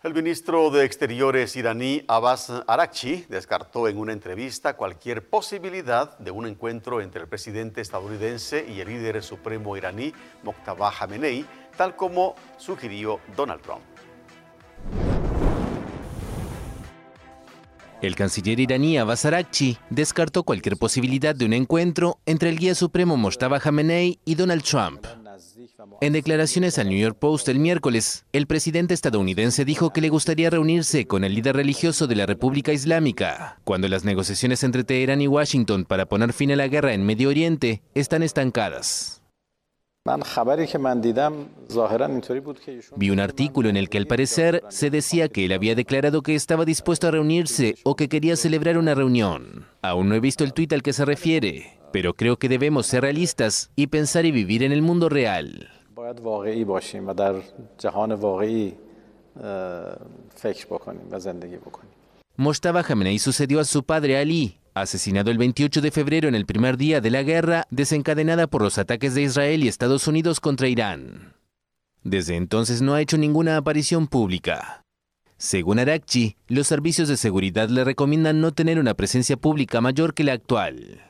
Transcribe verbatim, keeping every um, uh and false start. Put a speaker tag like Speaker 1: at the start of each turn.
Speaker 1: El ministro de Exteriores iraní Abbas Araghchi descartó en una entrevista cualquier posibilidad de un encuentro entre el presidente estadounidense y el líder supremo iraní Mojtaba Khamenei, tal como sugirió Donald Trump.
Speaker 2: El canciller iraní Abbas Araghchi descartó cualquier posibilidad de un encuentro entre el guía supremo Mojtaba Khamenei y Donald Trump. En declaraciones al New York Post el miércoles, el presidente estadounidense dijo que le gustaría reunirse con el líder religioso de la República Islámica, cuando las negociaciones entre Teherán y Washington para poner fin a la guerra en Medio Oriente están estancadas. Vi un artículo en el que al parecer se decía que él había declarado que estaba dispuesto a reunirse o que quería celebrar una reunión. Aún no he visto el tuit al que se refiere, pero creo que debemos ser realistas y pensar y vivir en el mundo real. Mojtaba Khamenei sucedió a su padre Ali, asesinado el veintiocho de febrero en el primer día de la guerra desencadenada por los ataques de Israel y Estados Unidos contra Irán. Desde entonces no ha hecho ninguna aparición pública. Según Araghchi, los servicios de seguridad le recomiendan no tener una presencia pública mayor que la actual.